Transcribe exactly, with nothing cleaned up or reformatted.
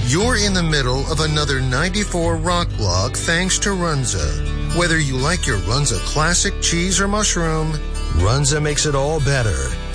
You're in the middle of another ninety-four rock block thanks to Runza. Whether you like your Runza classic cheese or mushroom, Runza makes it all better.